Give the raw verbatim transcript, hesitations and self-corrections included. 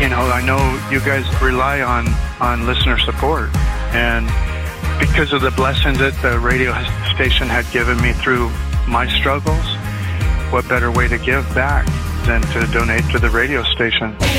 know, I know you guys rely on, on listener support. And because of the blessings that the radio station had given me through my struggles, what better way to give back than to donate to the radio station?